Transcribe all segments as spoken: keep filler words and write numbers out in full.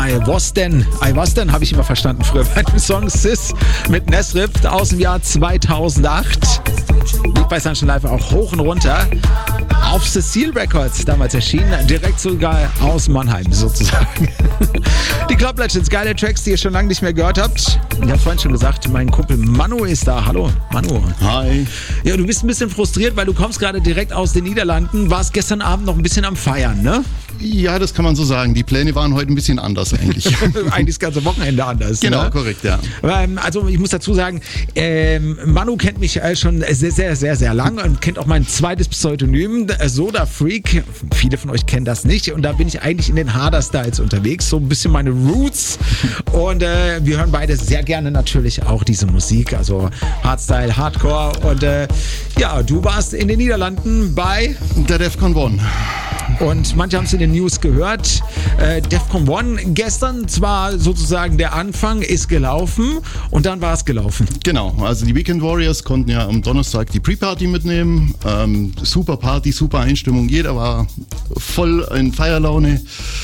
I Was Then. I Was Then habe ich immer verstanden früher bei dem Song Sis mit Nesrif aus dem Jahr zweitausendacht. Liegt bei Sunshine Live auch hoch und runter. Auf Cecile Records damals erschienen, direkt sogar aus Mannheim sozusagen. Die Club Legends, geile Tracks, die ihr schon lange nicht mehr gehört habt. Ich habe vorhin schon gesagt, mein Kumpel Manu ist da. Hallo, Manu. Hi. Ja, du bist ein bisschen frustriert, weil du kommst gerade direkt aus den Niederlanden, warst gestern Abend noch ein bisschen am Feiern, ne? Ja, das kann man so sagen. Die Pläne waren heute ein bisschen anders eigentlich. Eigentlich das ganze Wochenende anders. Genau, ne? korrekt, ja. Also ich muss dazu sagen, ähm, Manu kennt mich schon sehr, sehr, sehr, sehr lang und kennt auch mein zweites Pseudonym, Soda Freak. Viele von euch kennen das nicht und da bin ich eigentlich in den Harder Styles unterwegs, so ein bisschen meine Roots und äh, wir hören beide sehr gerne natürlich auch diese Musik, also Hardstyle, Hardcore und äh, ja, du warst in den Niederlanden bei der Defcon One. Und manche haben es in den News gehört. Äh, Defcon One gestern zwar sozusagen der Anfang ist gelaufen und dann war es gelaufen. Genau, also die Weekend Warriors konnten ja am Donnerstag die Pre-Party mitnehmen. Ähm, super Party, super Einstimmung. Jeder war voll in Feierlaune.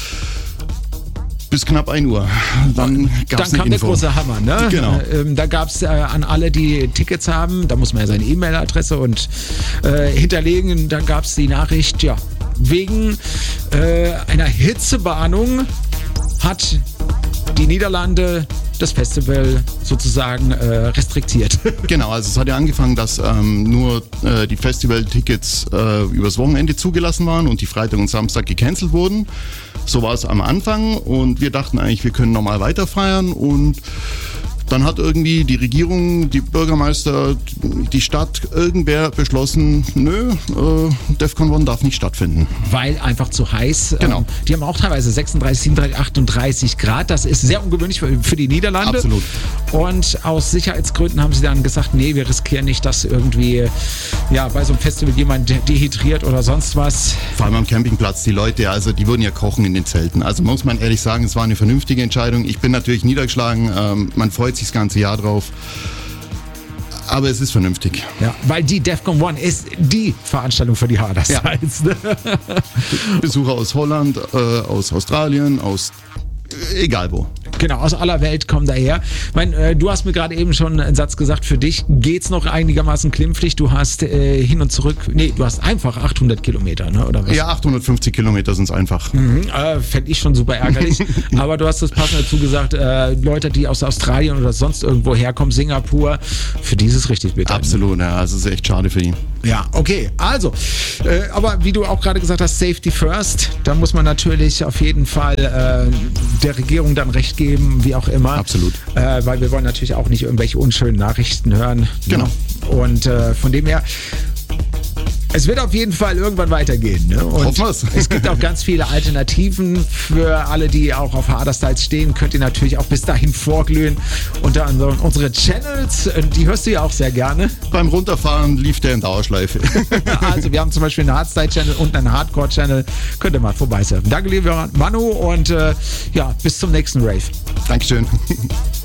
Bis knapp ein Uhr. Dann, gab's Dann kam der große Hammer, ne? Genau. Ähm, da gab es äh, an alle, die Tickets haben, da muss man ja seine E-Mail-Adresse und äh, hinterlegen. Dann gab es die Nachricht, ja, wegen äh, einer Hitzewarnung hat die Niederlande das Festival sozusagen äh, restriktiert. Genau, also es hat ja angefangen, dass ähm, nur äh, die Festivaltickets äh, übers Wochenende zugelassen waren und die Freitag und Samstag gecancelt wurden. So war es am Anfang und wir dachten eigentlich, wir können normal weiter feiern und dann hat irgendwie die Regierung, die Bürgermeister, die Stadt, irgendwer beschlossen, nö, äh, Defcon One darf nicht stattfinden. Weil einfach zu heiß. Genau. Ähm, die haben auch teilweise sechsunddreißig, siebenunddreißig, achtunddreißig Grad. Das ist sehr ungewöhnlich für, für die Niederlande. Absolut. Und aus Sicherheitsgründen haben sie dann gesagt, nee, wir riskieren nicht, dass irgendwie ja, bei so einem Festival jemand dehydriert oder sonst was. Vor allem am Campingplatz, die Leute, also die würden ja kochen in den Zelten. Also muss man ehrlich sagen, es war eine vernünftige Entscheidung. Ich bin natürlich niedergeschlagen, ähm, man freut sich das ganze Jahr drauf. Aber es ist vernünftig. Ja, weil die Defcon One ist die Veranstaltung für die Harder Styles. Ja. Besucher aus Holland, äh, aus Australien, aus äh, egal wo. Genau, aus aller Welt kommen daher. Ich meine, äh, du hast mir gerade eben schon einen Satz gesagt, für dich geht's noch einigermaßen klimpflich. Du hast äh, hin und zurück, nee, du hast einfach achthundert Kilometer, ne, oder was? Ja, achthundertfünfzig Kilometer sind es einfach. Mhm, äh, fände ich schon super ärgerlich. Aber du hast das passend dazu gesagt, äh, Leute, die aus Australien oder sonst irgendwo herkommen, Singapur, für die ist es richtig bitter. Absolut, ja, also es ist echt schade für die. Ja, okay, also, äh, aber wie du auch gerade gesagt hast, Safety First, da muss man natürlich auf jeden Fall äh, der Regierung dann recht geben, wie auch immer. Absolut. Äh, weil wir wollen natürlich auch nicht irgendwelche unschönen Nachrichten hören. Genau. Ne? Und äh, von dem her, es wird auf jeden Fall irgendwann weitergehen. Ne? Und Hoffen wir's. Es gibt auch ganz viele Alternativen für alle, die auch auf Harder Styles stehen. Könnt ihr natürlich auch bis dahin vorglühen. Unter anderem unsere Channels, die hörst du ja auch sehr gerne. Beim Runterfahren lief der in Dauerschleife. Also wir haben zum Beispiel einen Hardstyle-Channel und einen Hardcore-Channel. Könnt ihr mal vorbeisurfen. Danke, lieber Manu, und äh, ja, bis zum nächsten Rave. Dankeschön.